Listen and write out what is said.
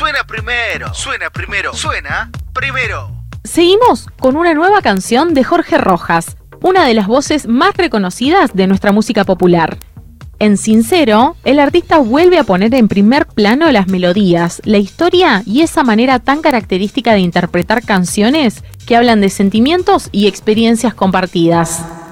Suena primero, suena primero, suena primero. Seguimos con una nueva canción de Jorge Rojas, una de las voces más reconocidas de nuestra música popular. En Sincero, el artista vuelve a poner en primer plano las melodías, la historia y esa manera tan característica de interpretar canciones que hablan de sentimientos y experiencias compartidas.